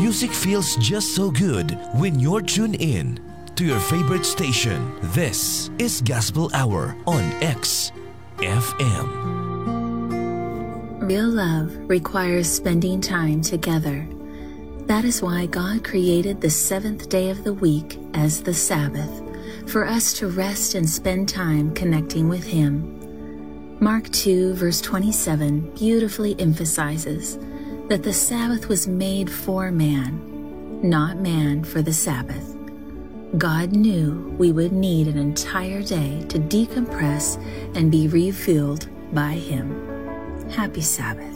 Music feels just so good when you're tuned in to your favorite station. This is Gospel Hour on XFM. Real love requires spending time together. That is why God created the seventh day of the week as the Sabbath, for us to rest and spend time connecting with Him. Mark 2, verse 27 beautifully emphasizes that the Sabbath was made for man, not man for the Sabbath. God knew we would need an entire day to decompress and be refueled by Him. Happy Sabbath.